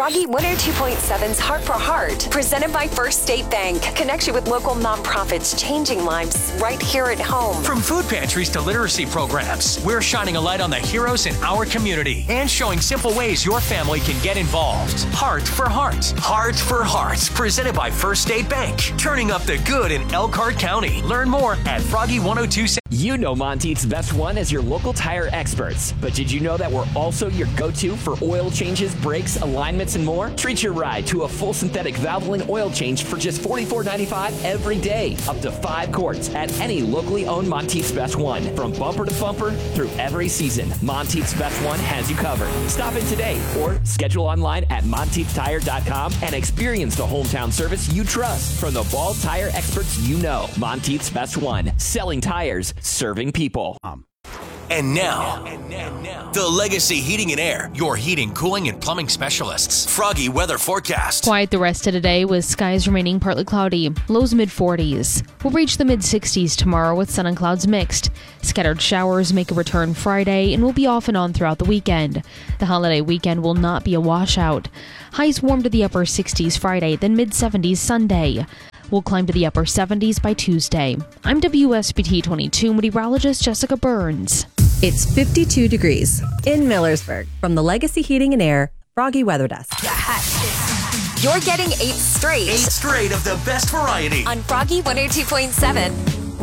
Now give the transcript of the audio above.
Froggy 102.7's Heart for Heart, presented by First State Bank. Connection with local nonprofits, changing lives right here at home. From food pantries to literacy programs, we're shining a light on the heroes in our community and showing simple ways your family can get involved. Heart for Heart. Heart for Heart, presented by First State Bank. Turning up the good in Elkhart County. Learn more at Froggy 102.7. You know Monteith's Best One as your local tire experts. But did you know that we're also your go-to for oil changes, brakes, alignments, and more? Treat your ride to a full synthetic Valvoline oil change for just $44.95 every day. Up to 5 quarts at any locally owned Monteith's Best One. From bumper to bumper through every season, Monteith's Best One has you covered. Stop in today or schedule online at MonteithTire.com and experience the hometown service you trust from the Ball tire experts you know. Monteith's Best One. Selling tires, serving people. And now, the Legacy Heating and Air, your heating, cooling, and plumbing specialists. Froggy weather forecast. Quiet the rest of today with skies remaining partly cloudy. Lows mid-40s. We'll reach the mid-60s tomorrow with sun and clouds mixed. Scattered showers make a return Friday and will be off and on throughout the weekend. The holiday weekend will not be a washout. Highs warm to the upper 60s Friday, then mid-70s Sunday. We'll climb to the upper 70s by Tuesday. I'm WSBT 22 meteorologist Jessica Burns. It's 52 degrees in Millersburg from the Legacy Heating and Air Froggy Weather Desk. You're getting 8 straight. 8 straight of the best variety on Froggy 102.7.